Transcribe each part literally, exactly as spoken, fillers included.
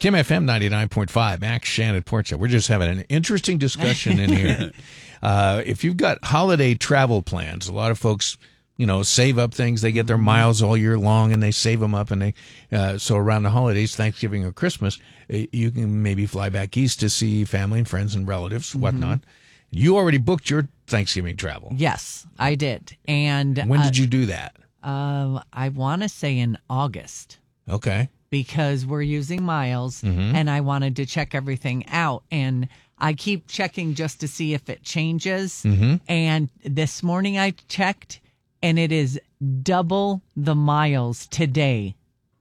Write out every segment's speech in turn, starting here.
Kim F M ninety-nine point five, Max Shannon Porch Show. We're just having an interesting discussion in here. Uh, if you've got holiday travel plans, a lot of folks, you know, save up things. They get their miles all year long and they save them up. And they, uh, so around the holidays, Thanksgiving or Christmas, you can maybe fly back east to see family and friends and relatives, whatnot. Mm-hmm. You already booked your Thanksgiving travel. Yes, I did. And when uh, did you do that? Uh, I want to say in August. Okay. Because we're using miles, mm-hmm. and I wanted to check everything out. And I keep checking just to see if it changes. Mm-hmm. And this morning I checked, and it is double the miles today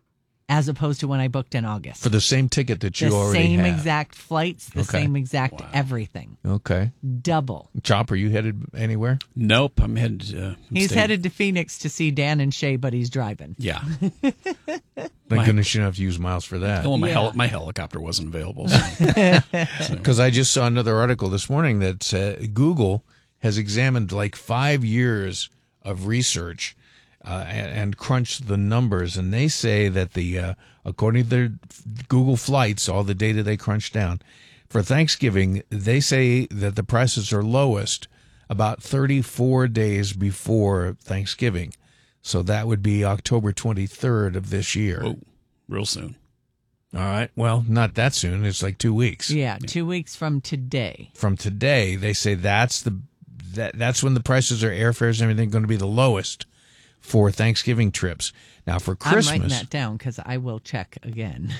as opposed to when I booked in August. For the same ticket that you the already same have. exact flights, the Okay. same exact Wow. everything. Okay. Double. Chop, are you headed anywhere? Nope, I'm headed. Uh, I'm He's staying- headed to Phoenix to see Dan and Shay, but he's driving. Yeah. Thank My- goodness you don't have to use miles for that. Well, my, Yeah. hel- my helicopter wasn't available. So. Because I just saw another article this morning that said Google has examined like five years of research uh, and, and crunched the numbers, and they say that the uh, according to their Google Flights, all the data they crunched down for Thanksgiving, they say that the prices are lowest about thirty-four days before Thanksgiving. So that would be October twenty-third of this year. Whoa, real soon. All right. Well, not that soon. It's like two weeks. Yeah, two weeks from today. From today, they say that's the that that's when the prices are airfares and everything going to be the lowest for Thanksgiving trips. Now for Christmas, I'm writing that down because I will check again.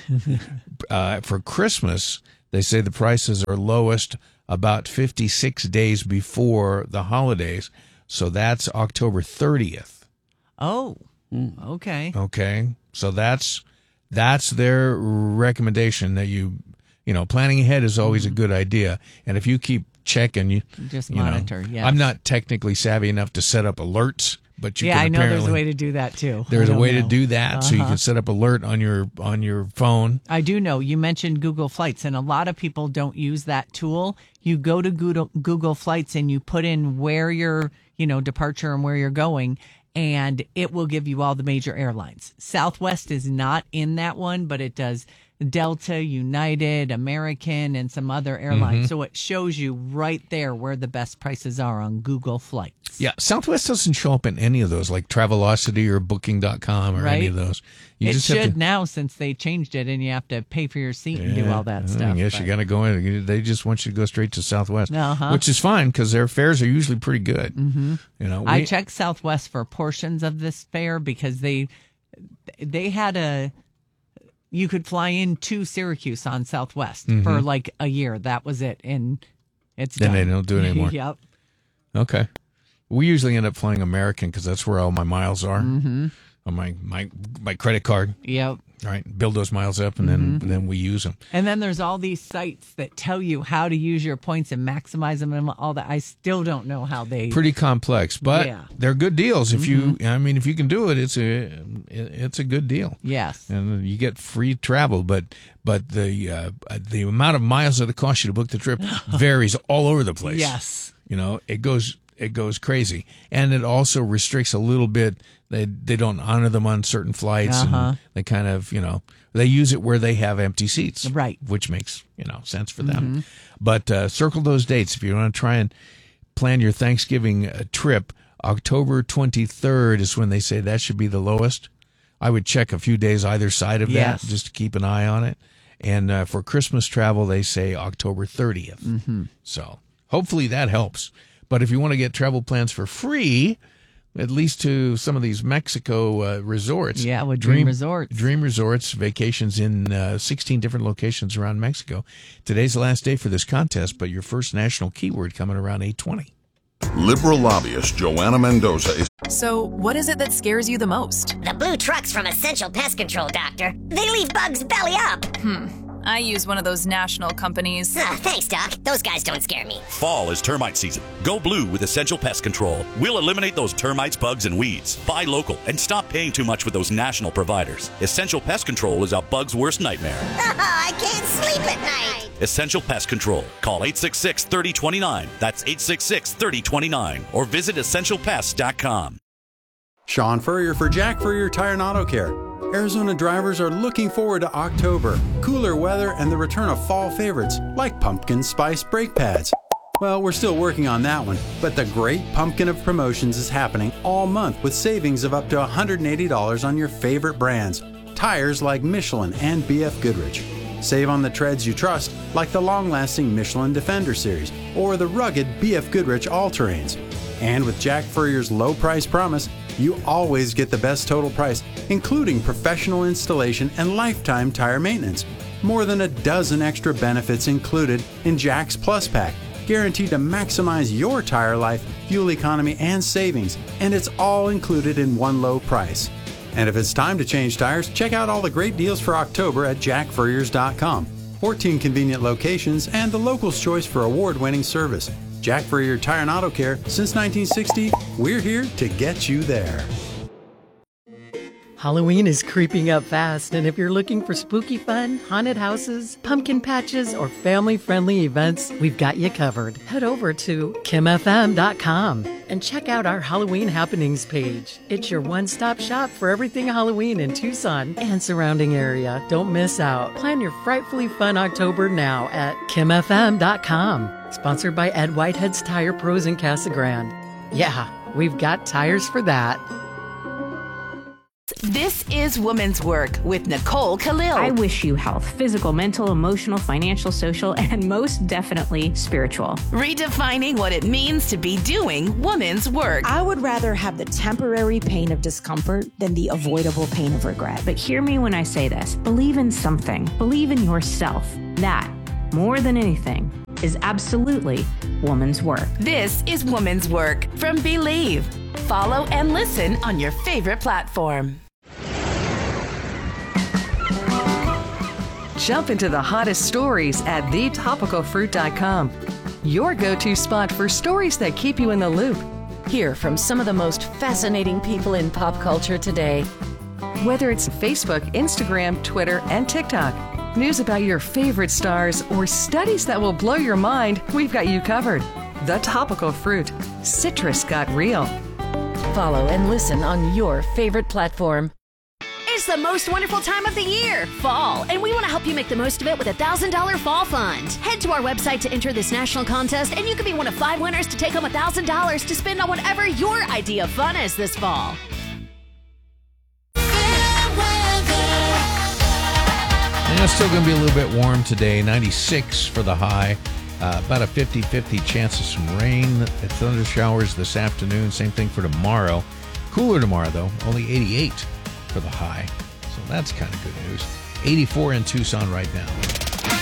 uh, for Christmas, they say the prices are lowest about fifty-six days before the holidays. So that's October thirtieth. Oh, okay. Okay. So that's that's their recommendation that you you know planning ahead is always a good idea. And if you keep checking, you Just you know, monitor. Yes. I'm not technically savvy enough to set up alerts, but you yeah, can I know apparently, there's a way to do that too. There's I a way don't to know. do that, so you Uh-huh. can set up alert on your on your phone. I do know you mentioned Google Flights, and a lot of people don't use that tool. You go to Google, Google Flights and you put in where your, you know, departure and where you're going, and it will give you all the major airlines. Southwest is not in that one, but it does Delta, United, American, and some other airlines. Mm-hmm. So it shows you right there where the best prices are on Google Flights. Yeah, Southwest doesn't show up in any of those, like Travelocity or Booking dot com or any Right. of those. You It just should have to, now since they changed it, and you have to pay for your seat and do Yeah, all that I stuff. guess you but- got to go in. They just want you to go straight to Southwest, Uh-huh. which is fine because their fares are usually pretty good. Mm-hmm. You know, I we- checked Southwest for portions of this fare because they they had a you could fly in to Syracuse on Southwest for like a year. That was it, and it's Then done. they don't do it anymore. Yep. Okay. We usually end up flying American because that's where all my miles are mm-hmm. on my, my my credit card. Yep. Right, build those miles up and then Mm-hmm. then we use them. And then there's all these sites that tell you how to use your points and maximize them and all that. I still don't know how they. Pretty complex, but Yeah. they're good deals. If you, I mean, if you can do it, it's a it's a good deal. Yes. And you get free travel, but but the uh, the amount of miles that it costs you to book the trip varies all over the place. Yes. You know, it goes it goes crazy, and it also restricts a little bit. They they don't honor them on certain flights, Uh-huh. and they kind of you know they use it where they have empty seats, Right. Which makes you know sense for them. But uh, circle those dates if you want to try and plan your Thanksgiving uh, trip. October twenty-third is when they say that should be the lowest. I would check a few days either side of Yes. that just to keep an eye on it. And uh, for Christmas travel, they say October thirtieth. Mm-hmm. So hopefully that helps. But if you want to get travel plans for free, at least to some of these Mexico uh, resorts. Yeah, with Dream Resorts. Dream Resorts, vacations in uh, sixteen different locations around Mexico. Today's the last day for this contest, but your first national keyword coming around eight twenty. Liberal lobbyist Joanna Mendoza is So, what is it that scares you the most? The blue trucks from Essential Pest Control, Doctor. They leave bugs belly up. I use one of those national companies. Ah, thanks, Doc. Those guys don't scare me. Fall is termite season. Go blue with Essential Pest Control. We'll eliminate those termites, bugs, and weeds. Buy local and stop paying too much with those national providers. Essential Pest Control is a bug's worst nightmare. Oh, I can't sleep at night. Essential Pest Control. Call eight six six, three oh two nine. That's eight six six, three oh two nine. Or visit essential pest dot com. Sean Furrier for Jack Furrier Tire and Auto Care. Arizona drivers are looking forward to October, cooler weather, and the return of fall favorites like pumpkin spice brake pads. Well, we're still working on that one, but the great pumpkin of promotions is happening all month with savings of up to one hundred eighty dollars on your favorite brands, tires like Michelin and B F Goodrich. Save on the treads you trust, like the long-lasting Michelin Defender series or the rugged B F Goodrich all-terrains. And with Jack Furrier's low price promise, you always get the best total price, including professional installation and lifetime tire maintenance. More than a dozen extra benefits included in Jack's Plus Pack, guaranteed to maximize your tire life, fuel economy, and savings, and it's all included in one low price. And if it's time to change tires, check out all the great deals for October at jack furriers dot com. fourteen convenient locations and the local's choice for award-winning service. Jack Furrier Tire and Auto Care, since nineteen sixty, we're here to get you there. Halloween is creeping up fast, and if you're looking for spooky fun, haunted houses, pumpkin patches, or family-friendly events, we've got you covered. Head over to kim f m dot com and check out our Halloween happenings page. It's your one-stop shop for everything Halloween in Tucson and surrounding area. Don't miss out. Plan your frightfully fun October now at kim f m dot com. Sponsored by Ed Whitehead's Tire Pros in Casa Grande. Yeah, we've got tires for that. This is Woman's Work with Nicole Khalil. I wish you health, physical, mental, emotional, financial, social, and most definitely spiritual. Redefining what it means to be doing woman's work. I would rather have the temporary pain of discomfort than the avoidable pain of regret. But hear me when I say this. Believe in something. Believe in yourself. That, more than anything, is absolutely woman's work. This is Woman's Work from Believe. Follow and listen on your favorite platform. Jump into the hottest stories at the topical fruit dot com. Your go-to spot for stories that keep you in the loop. Hear from some of the most fascinating people in pop culture today. Whether it's Facebook, Instagram, Twitter, and TikTok, news about your favorite stars, or studies that will blow your mind, we've got you covered. The Topical Fruit. Citrus got real. Follow and listen on your favorite platform. It's the most wonderful time of the year, fall, and we want to help you make the most of it with a one thousand dollars Fall Fund. Head to our website to enter this national contest, and you could be one of five winners to take home one thousand dollars to spend on whatever your idea of fun is this fall. And it's still going to be a little bit warm today, ninety-six for the high. Uh, about a fifty-fifty chance of some rain, thunder showers this afternoon. Same thing for tomorrow. Cooler tomorrow, though. Only eighty-eight for the high. So that's kind of good news. eighty-four in Tucson right now.